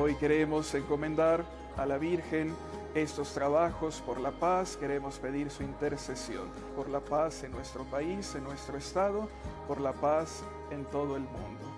Hoy queremos encomendar a la Virgen estos trabajos por la paz, queremos pedir su intercesión por la paz en nuestro país, en nuestro estado, por la paz en todo el mundo.